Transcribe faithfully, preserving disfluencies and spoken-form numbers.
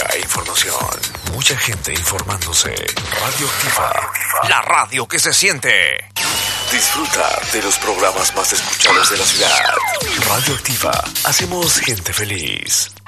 Música e información. Mucha gente informándose. Radioactiva. La radio que se siente. Disfruta de los programas más escuchados de la ciudad. Radioactiva. Hacemos gente feliz.